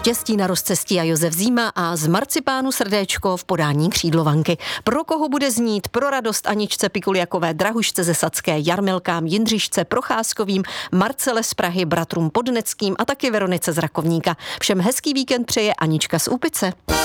Štěstí na rozcestí a Josef Zíma a z marcipánu srdéčko v podání křídlovanky. Pro koho bude znít? Pro radost Aničce Pikuliakové, Drahušce ze Sadské, Jarmilkám, Jindřišce Procházkovým, Marcele z Prahy, bratrům Podneckým a taky Veronice z Rakovníka. Všem hezký víkend přeje Anička z Úpice.